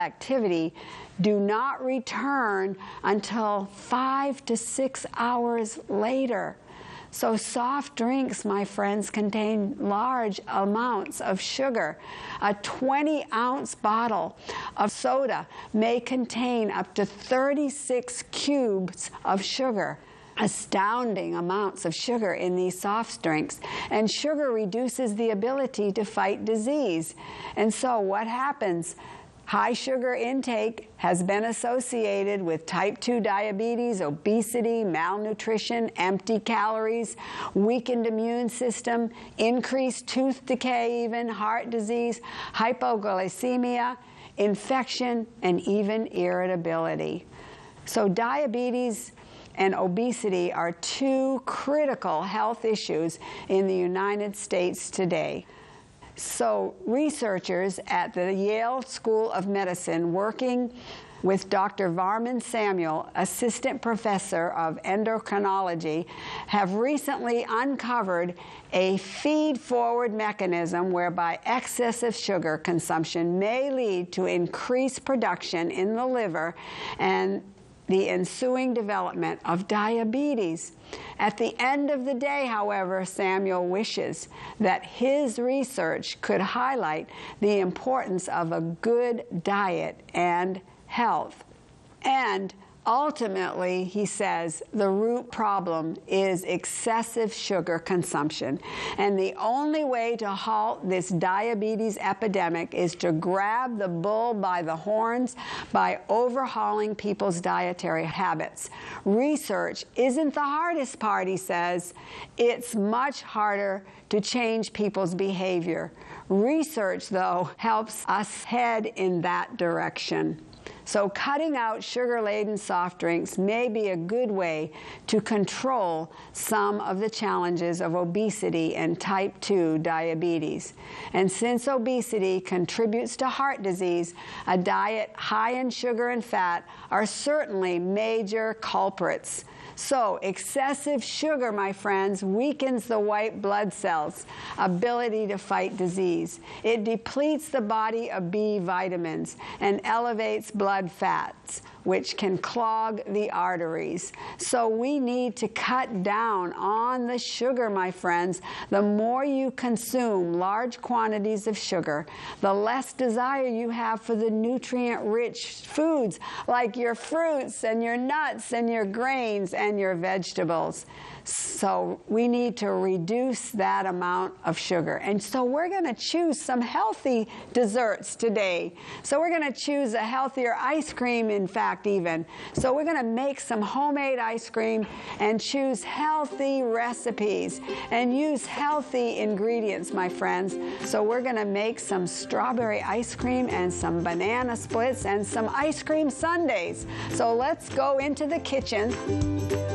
activity do not return until 5 to 6 hours later. So soft drinks, my friends, contain large amounts of sugar. A 20-ounce bottle of soda may contain up to 36 cubes of sugar. Astounding amounts of sugar in these soft drinks. And sugar reduces the ability to fight disease. And so what happens? High sugar intake has been associated with type 2 diabetes, obesity, malnutrition, empty calories, weakened immune system, increased tooth decay even, heart disease, hypoglycemia, infection, and even irritability. So diabetes and obesity are two critical health issues in the United States today. So researchers at the Yale School of Medicine, working with Dr. Varman Samuel, assistant professor of endocrinology, have recently uncovered a feed-forward mechanism whereby excessive sugar consumption may lead to increased production in the liver and the ensuing development of diabetes. At the end of the day, however, Samuel wishes that his research could highlight the importance of a good diet and health. And ultimately, he says, the root problem is excessive sugar consumption. And the only way to halt this diabetes epidemic is to grab the bull by the horns by overhauling people's dietary habits. Research isn't the hardest part, he says. It's much harder to change people's behavior. Research, though, helps us head in that direction. So cutting out sugar-laden soft drinks may be a good way to control some of the challenges of obesity and type 2 diabetes. And since obesity contributes to heart disease, a diet high in sugar and fat are certainly major culprits. So excessive sugar, my friends, weakens the white blood cells' ability to fight disease. It depletes the body of B vitamins and elevates blood fats, which can clog the arteries. So we need to cut down on the sugar, my friends. The more you consume large quantities of sugar, the less desire you have for the nutrient-rich foods like your fruits and your nuts and your grains and your vegetables. So we need to reduce that amount of sugar. And so we're going to choose some healthy desserts today. So we're going to choose a healthier ice cream, in fact, even. So we're going to make some homemade ice cream and choose healthy recipes and use healthy ingredients, my friends. So we're going to make some strawberry ice cream and some banana splits and some ice cream sundaes. So let's go into the kitchen.